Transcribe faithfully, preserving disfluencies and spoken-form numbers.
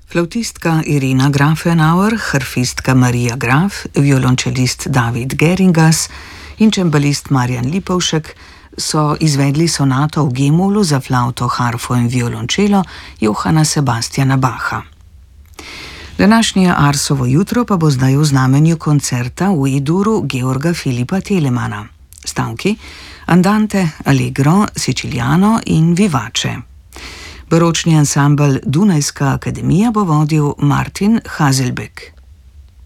Flautistka Irina Grafenauer, harfistka Marija Graf, violončelist David Geringas in čembalist Marjan Lipovšek so izvedli sonato v G-molu za flavto, harfo in violončelo Johana Sebastiana Bacha. Današnje Arsovo jutro pa bo zdaj v znamenju koncerta v E-duru Georga Filipa Telemana. Stavki Andante, Allegro, Siciliano in Vivace. Baročni ansambel Dunajska akademija bo vodil Martin Haselbeck.